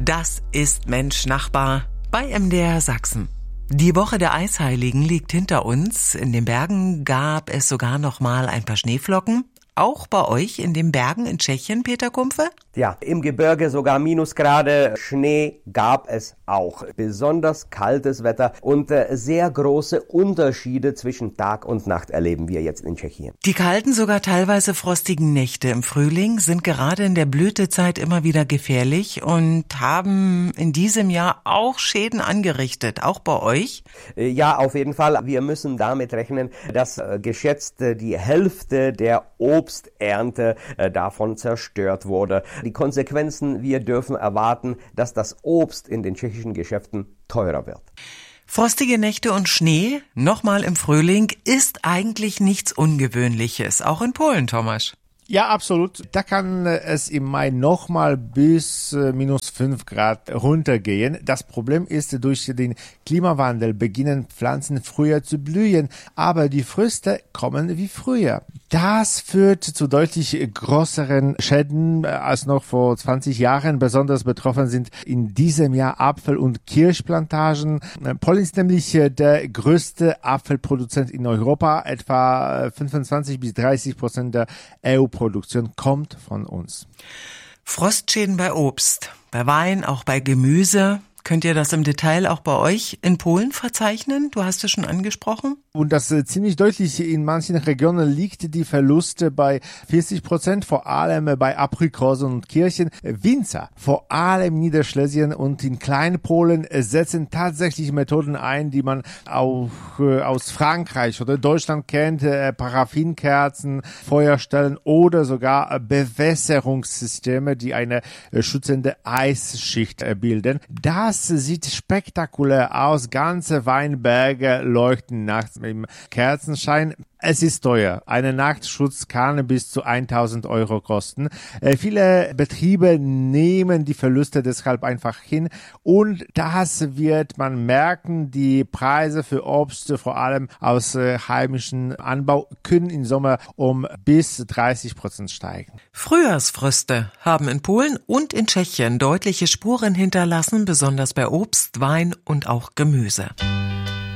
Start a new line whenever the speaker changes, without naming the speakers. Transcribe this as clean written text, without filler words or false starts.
Das ist Mensch Nachbar bei MDR Sachsen. Die Woche der Eisheiligen liegt hinter uns. In den Bergen gab es sogar noch mal ein paar Schneeflocken. Auch bei euch in den Bergen in Tschechien, Peter Kumpfe?
Ja, im Gebirge sogar Minusgrade. Schnee gab es auch. Besonders kaltes Wetter und sehr große Unterschiede zwischen Tag und Nacht erleben wir jetzt in Tschechien.
Die kalten, sogar teilweise frostigen Nächte im Frühling sind gerade in der Blütezeit immer wieder gefährlich und haben in diesem Jahr auch Schäden angerichtet. Auch bei euch?
Ja, auf jeden Fall. Wir müssen damit rechnen, dass geschätzt die Hälfte der Obsternte davon zerstört wurde. Die Konsequenzen, wir dürfen erwarten, dass das Obst in den tschechischen Geschäften teurer wird.
Frostige Nächte und Schnee, nochmal im Frühling, ist eigentlich nichts Ungewöhnliches. Auch in Polen, Tomasz.
Ja, absolut. Da kann es im Mai nochmal bis minus 5 Grad runtergehen. Das Problem ist, durch den Klimawandel beginnen Pflanzen früher zu blühen, aber die Früchte kommen wie früher. Das führt zu deutlich größeren Schäden als noch vor 20 Jahren. Besonders betroffen sind in diesem Jahr Apfel- und Kirschplantagen. Polen ist nämlich der größte Apfelproduzent in Europa. Etwa 25-30% der EU-Produktion kommt von uns.
Frostschäden bei Obst, bei Wein, auch bei Gemüse. Könnt ihr das im Detail auch bei euch in Polen verzeichnen? Du hast es schon angesprochen.
Und das ziemlich deutlich, in manchen Regionen liegt die Verluste bei 40%, vor allem bei Aprikosen und Kirschen. Winzer, vor allem in Niederschlesien und in Kleinpolen, setzen tatsächlich Methoden ein, die man auch aus Frankreich oder Deutschland kennt. Paraffinkerzen, Feuerstellen oder sogar Bewässerungssysteme, die eine schützende Eisschicht bilden. Das sieht spektakulär aus. Ganze Weinberge leuchten nachts im Kerzenschein. Es ist teuer. Eine Nachtschutz kann bis zu 1.000 € kosten. Viele Betriebe nehmen die Verluste deshalb einfach hin und das wird man merken. Die Preise für Obst, vor allem aus heimischem Anbau, können im Sommer um bis 30% steigen.
Frühjahrsfröste haben in Polen und in Tschechien deutliche Spuren hinterlassen, besonders bei Obst, Wein und auch Gemüse.